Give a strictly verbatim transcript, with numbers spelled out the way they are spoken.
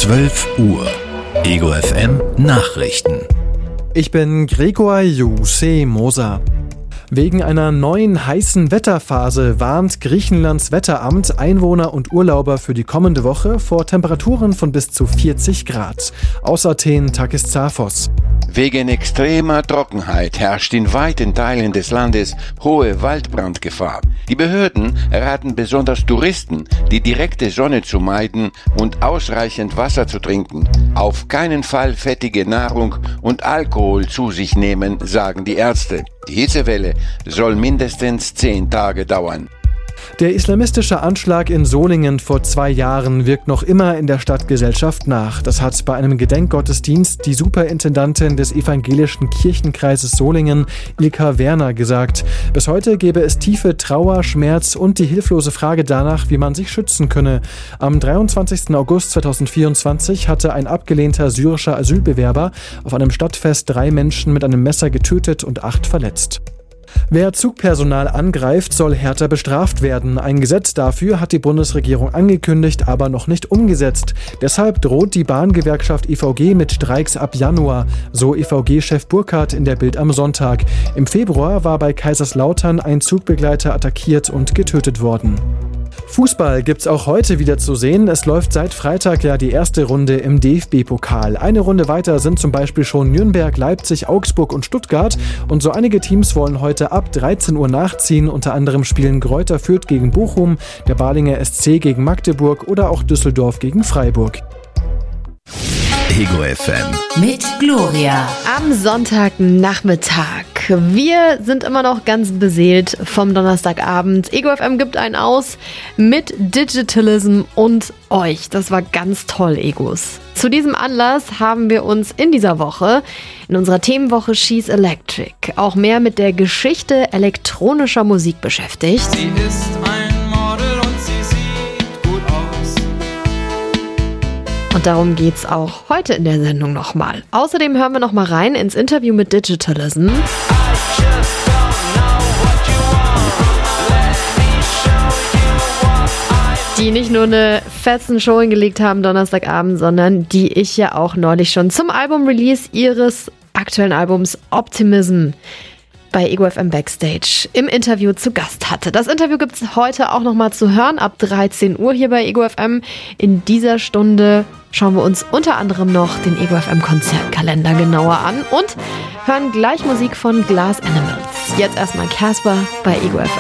zwölf Uhr. Ego F M Nachrichten. Ich bin Gregor Juse Moser. Wegen einer neuen heißen Wetterphase warnt Griechenlands Wetteramt Einwohner und Urlauber für die kommende Woche vor Temperaturen von bis zu vierzig Grad. Aus Athen Takis Zaphos. Wegen extremer Trockenheit herrscht in weiten Teilen des Landes hohe Waldbrandgefahr. Die Behörden raten besonders Touristen, die direkte Sonne zu meiden und ausreichend Wasser zu trinken. Auf keinen Fall fettige Nahrung und Alkohol zu sich nehmen, sagen die Ärzte. Die Hitzewelle soll mindestens zehn Tage dauern. Der islamistische Anschlag in Solingen vor zwei Jahren wirkt noch immer in der Stadtgesellschaft nach. Das hat bei einem Gedenkgottesdienst die Superintendantin des evangelischen Kirchenkreises Solingen, Ilka Werner, gesagt. Bis heute gäbe es tiefe Trauer, Schmerz und die hilflose Frage danach, wie man sich schützen könne. Am dreiundzwanzigsten August zweitausendvierundzwanzig hatte ein abgelehnter syrischer Asylbewerber auf einem Stadtfest drei Menschen mit einem Messer getötet und acht verletzt. Wer Zugpersonal angreift, soll härter bestraft werden. Ein Gesetz dafür hat die Bundesregierung angekündigt, aber noch nicht umgesetzt. Deshalb droht die Bahngewerkschaft E V G mit Streiks ab Januar, so E V G-Chef Burkhardt in der Bild am Sonntag. Im Februar war bei Kaiserslautern ein Zugbegleiter attackiert und getötet worden. Fußball gibt's auch heute wieder zu sehen. Es läuft seit Freitag ja die erste Runde im D F B-Pokal. Eine Runde weiter sind zum Beispiel schon Nürnberg, Leipzig, Augsburg und Stuttgart. Und so einige Teams wollen heute ab dreizehn Uhr nachziehen. Unter anderem spielen Greuther Fürth gegen Bochum, der Balinger S C gegen Magdeburg oder auch Düsseldorf gegen Freiburg. Ego F M mit Gloria. Am Sonntagnachmittag. Wir sind immer noch ganz beseelt vom Donnerstagabend. Ego F M gibt einen aus mit Digitalism und euch. Das war ganz toll, Egos. Zu diesem Anlass haben wir uns in dieser Woche, in unserer Themenwoche She's Electric, auch mehr mit der Geschichte elektronischer Musik beschäftigt. Sie ist ein Model und sie sieht gut aus. Und darum geht's auch heute in der Sendung nochmal. Außerdem hören wir nochmal rein ins Interview mit Digitalism. Die nicht nur eine fetzen Show hingelegt haben Donnerstagabend, sondern die ich ja auch neulich schon zum Album-Release ihres aktuellen Albums Optimism bei Ego F M Backstage im Interview zu Gast hatte. Das Interview gibt es heute auch nochmal zu hören, ab dreizehn Uhr hier bei Ego F M. In dieser Stunde schauen wir uns unter anderem noch den Ego F M Konzertkalender genauer an und hören gleich Musik von Glass Animals. Jetzt erstmal Casper bei Ego F M.